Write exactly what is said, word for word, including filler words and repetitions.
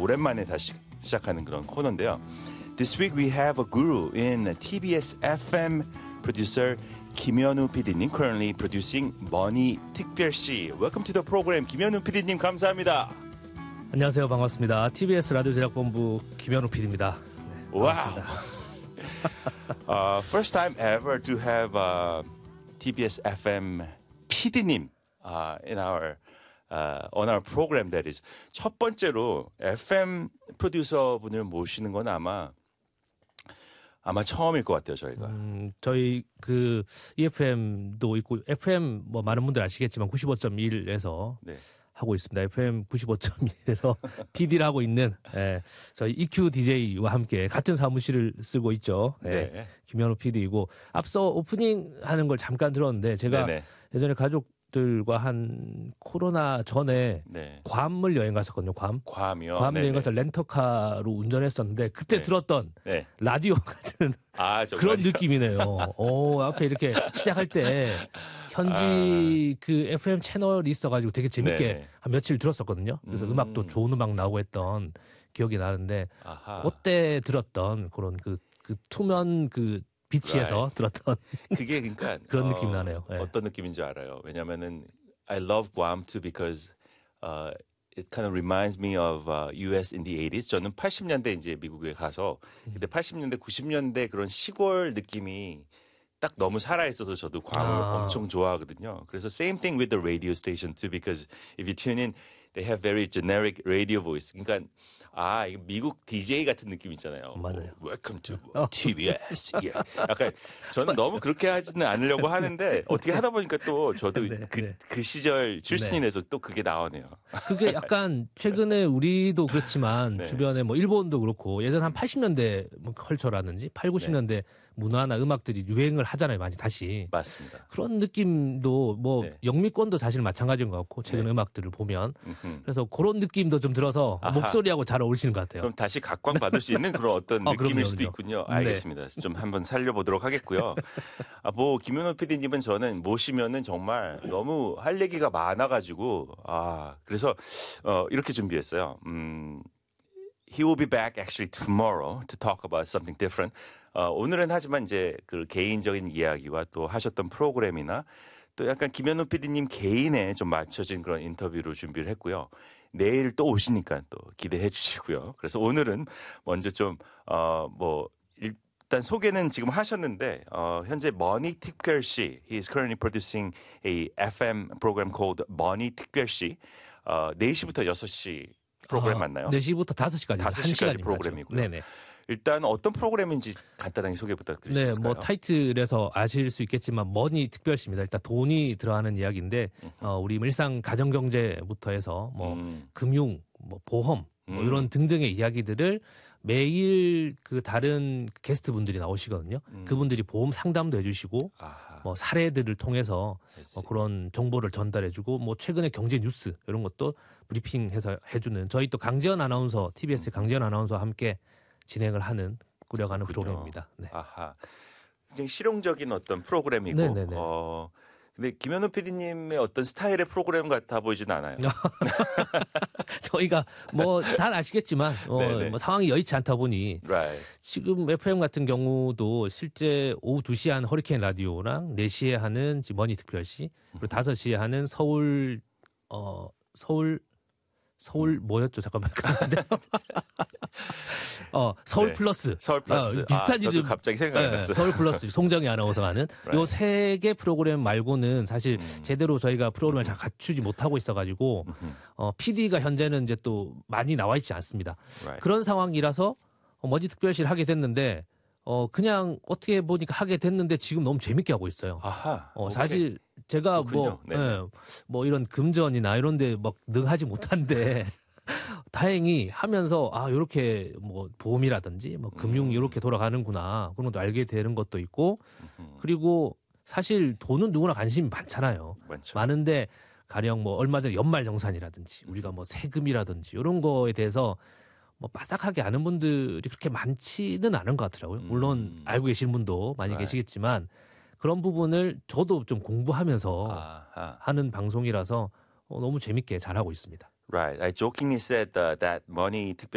오랜만에 다시 시작하는 그런 코너인데요. This week we have a guru in 티비에스 에프엠 producer 김현우 피디님, currently producing 머니 특별시. Welcome to the program. 김현우 피디님 감사합니다. 안녕하세요. 반갑습니다. 티비에스 라디오 제작본부 김현우 피디입니다. 네, wow. uh, first time ever to have uh, 티비에스 에프엠 피디님 uh, in our uh, on our program. That is 첫 번째로 에프엠 프로듀서 분을 모시는 건 아마 아마 처음일 것 같아요, 저희가. 음, 저희 그 이에프엠도 있고 에프엠 뭐 많은 분들 아시겠지만 구십오 점 일에서 네. 하고 있습니다. 에프엠 구십오 점 일에서 피디를 하고 있는 예, 저희 이큐 디제이와 함께 같은 사무실을 쓰고 있죠. 예, 네. 김현우 피디이고 앞서 오프닝 하는 걸 잠깐 들었는데 제가 네네. 예전에 가족들과 한 코로나 전에 네. 괌을 여행 갔었거든요. 괌. 괌이요? 괌 여행 가서 렌터카로 운전했었는데 그때 네. 들었던 네. 라디오 같은 아, 그런 느낌이네요. 오, 앞에 이렇게 시작할 때 현지 아... 그 에프엠 채널이 있어가지고 되게 재밌게 네네. 한 며칠 들었었거든요. 그래서 음... 음악도 좋은 음악 나오고 했던 기억이 나는데 아하. 그때 들었던 그런 그, 그 투면 그 비치에서 right. 들었던 그게 그러니까 그런 어, 느낌 나네요. 네. 어떤 느낌인지 알아요. 왜냐면은 I love Guam too because uh, it kind of reminds me of uh, 유에스 in the eighties. 저는 팔십 년대 이제 미국에 가서 그때 팔십 년대, 구십 년대 그런 시골 느낌이 딱 너무 살아있어서 저도 괌을 아. 엄청 좋아하거든요. 그래서 same thing with the radio station too because if you tune in, they have very generic radio voice. 그러니까 아, 이거 미국 디제이 같은 느낌 있잖아요. 맞아요. 뭐, Welcome to 티비에스. yeah. 약간 저는 너무 그렇게 하지는 않으려고 하는데 어떻게 하다 보니까 또 저도 네, 그, 네. 그 시절 출신이라서 네. 또 그게 나오네요. 그게 약간 최근에 우리도 그렇지만 네. 주변에 뭐 일본도 그렇고 예전 한 팔십 년대 뭐 컬처라든지 팔, 구십 년대 네. 문화나 음악들이 유행을 하잖아요. 많이 다시. 맞습니다. 그런 느낌도 뭐 네. 영미권도 사실 마찬가지인 것 같고 최근 네. 음악들을 보면 음흠. 그래서 그런 느낌도 좀 들어서 아하. 목소리하고 잘 어울리시는 것 같아요. 그럼 다시 각광받을 수 있는 그런 어떤 어, 느낌일 그럼요, 수도 그럼요. 있군요. 알겠습니다. 네. 좀 한번 살려보도록 하겠고요. 아, 뭐 김현우 피디님은 저는 모시면은 정말 너무 할 얘기가 많아가지고 아 그래서 어, 이렇게 준비했어요. 음, He will be back actually tomorrow to talk about something different. 어, 오늘은 하지만 이제 그 개인적인 이야기와 또 하셨던 프로그램이나 또 약간 김현우 피디님 개인에 좀 맞춰진 그런 인터뷰로 준비를 했고요. 내일 또 오시니까 또 기대해 주시고요. 그래서 오늘은 먼저 좀, 어, 뭐, 일단 소개는 지금 하셨는데, 어, 현재 머니 특별시, he is currently producing a 에프엠 program called 머니 특별시, 어, 네 시부터 여섯 시 프로그램 아, 맞나요? 네 시부터 다섯 시까지. 다섯 시까지 프로그램이고요. 네네. 일단 어떤 프로그램인지 간단하게 소개 부탁드릴 수 있을까요? 네, 뭐 타이틀에서 아실 수 있겠지만 머니 특별시입니다. 일단 돈이 들어가는 이야기인데 어, 우리 일상 가정 경제부터 해서 뭐 음. 금융, 뭐 보험, 뭐 이런 음. 등등의 이야기들을 매일 그 다른 게스트 분들이 나오시거든요. 음. 그분들이 보험 상담도 해주시고 아하. 뭐 사례들을 통해서 뭐 그런 정보를 전달해주고 뭐 최근의 경제 뉴스 이런 것도 브리핑해서 해주는 저희 또 강지연 아나운서 티비에스 음. 강지연 아나운서와 함께 진행을 하는 꾸려가는 그렇군요. 프로그램입니다. 네. 아하, 굉장히 실용적인 어떤 프로그램이고. 네네네. 어, 근데 김현우 피디님의 어떤 스타일의 프로그램 같아 보이지는 않아요. 저희가 뭐 다 아시겠지만 어, 뭐 상황이 여의치 않다 보니 right. 지금 에프엠 같은 경우도 실제 오후 두 시에 하는 허리케인 라디오랑 네 시에 하는 머니 특별시 그리고 다섯 시에 하는 서울 어 서울 서울 뭐였죠? 잠깐만. 어, 서울 네. 플러스. 서울 플러스. 어, 비슷한지 아, 좀 갑자기 생각이 네, 났어요. 서울 플러스. 송정희 아나운서가 하는 right. 요 세 개 프로그램 말고는 사실 음. 제대로 저희가 프로그램을 잘 갖추지 못하고 있어가지고 어, 피디가 현재는 이제 또 많이 나와 있지 않습니다. right. 그런 상황이라서 어, 머니 특별시를 하게 됐는데 어, 그냥 어떻게 보니까 하게 됐는데 지금 너무 재밌게 하고 있어요. 아하. 어, 사실 제가 뭐, 예, 뭐 이런 금전이나 이런 데 막 능하지 못한데 다행히 하면서 아, 요렇게 뭐 보험이라든지 뭐 금융 이렇게 돌아가는구나. 그런 것도 알게 되는 것도 있고 그리고 사실 돈은 누구나 관심이 많잖아요. 많죠. 많은데 가령 뭐 얼마 전에 연말정산이라든지 우리가 뭐 세금이라든지 이런 거에 대해서 뭐 빠삭하게 아는 분들이 그렇게 많지는 않은 것 같더라고요. 물론 음. 알고 계시는 분도 많이 right. 계시겠지만 그런 부분을 저도 좀 공부하면서 아하. 하는 방송이라서 어, 너무 재밌게 잘하고 있습니다. Right. I jokingly said uh, that money